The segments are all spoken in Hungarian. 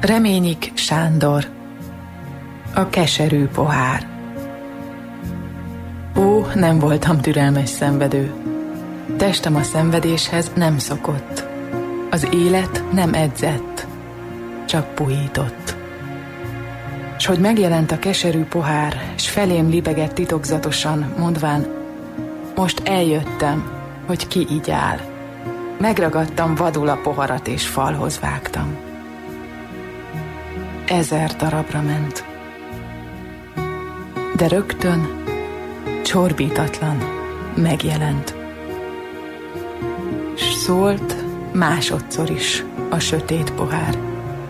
Reményik Sándor. A keserű pohár. Ó, nem voltam türelmes szenvedő. Testem a szenvedéshez nem szokott. Az élet nem edzett, csak puhított. S hogy megjelent a keserű pohár, s felém libegett titokzatosan, mondván, most eljöttem, hogy ki így áll. Megragadtam vadul a poharat, és falhoz vágtam. 1000 darabra ment. De rögtön, csorbítatlan, megjelent. S szólt másodszor is a sötét pohár.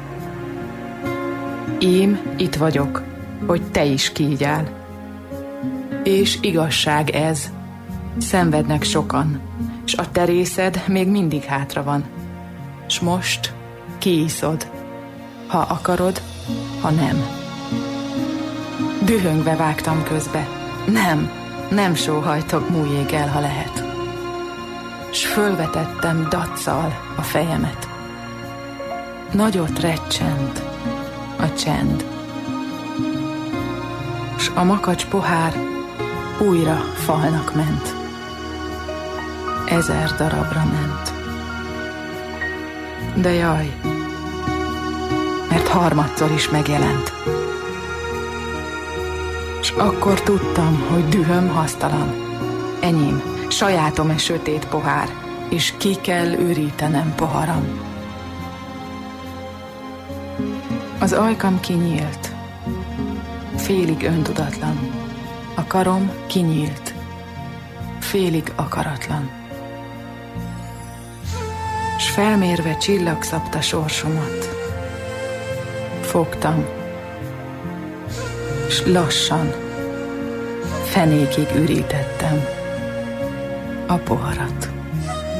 Ím itt vagyok, hogy te is kígyál. És igazság ez, szenvednek sokan, s a te részed még mindig hátra van. S most kiiszod, ha akarod, ha nem. Dühöngve vágtam közbe. Nem sóhajtok, múljék el, ha lehet. S fölvetettem daccal a fejemet. Nagyot recsent a csend. S a makacs pohár újra falnak ment. 1000 darabra ment. De jaj, mert harmadszor is megjelent. S akkor tudtam, hogy dühöm hasztalan. Enyém, sajátom e sötét pohár, és ki kell ürítenem poharam. Az ajkam kinyílt, félig öntudatlan. A karom kinyílt, félig akaratlan. S felmérve csillagszabta sorsomat, fogtam, s lassan, fenékig ürítettem a poharat.